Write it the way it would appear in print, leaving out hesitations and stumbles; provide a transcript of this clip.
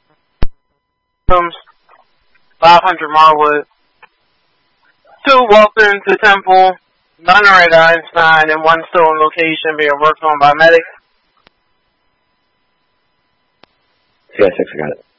Rooms, 500 Marwood. 2 walked into Temple, none are at Einstein, and 1 still in location being worked on by medics. Yeah, 6, I got it.